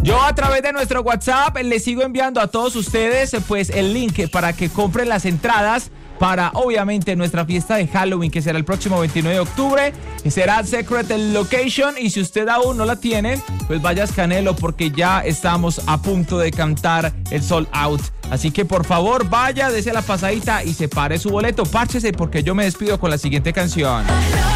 Yo a través de nuestro WhatsApp les sigo enviando a todos ustedes pues el link para que compren las entradas para obviamente nuestra fiesta de Halloween, que será el próximo 29 de octubre, que será Secret Location. Y si usted aún no la tiene, pues vaya a Scanelo, porque ya estamos a punto de cantar el sold out. Así que por favor vaya, dese la pasadita y separe su boleto. Párchese, porque yo me despido con la siguiente canción.